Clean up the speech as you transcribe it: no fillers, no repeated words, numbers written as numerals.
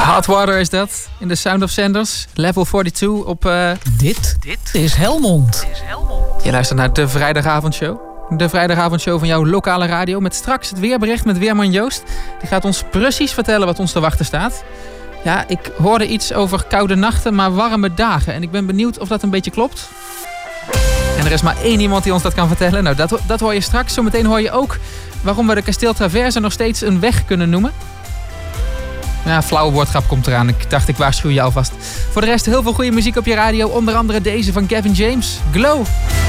Hot Water is dat. In de Sound of Sanders. Level 42 op... Dit is Helmond. Je luistert naar de Vrijdagavondshow. De Vrijdagavondshow van jouw lokale radio. Met straks het weerbericht met weerman Joost. Die gaat ons precies vertellen wat ons te wachten staat. Ja, ik hoorde iets over koude nachten, maar warme dagen. En ik ben benieuwd of dat een beetje klopt. En er is maar één iemand die ons dat kan vertellen. Nou, dat hoor je straks. Zometeen hoor je ook waarom we de Kasteel Traverse nog steeds een weg kunnen noemen. Ja, flauwe woordgrap komt eraan. Ik dacht, ik waarschuw je alvast. Voor de rest heel veel goede muziek op je radio. Onder andere deze van Gavin James. Glow.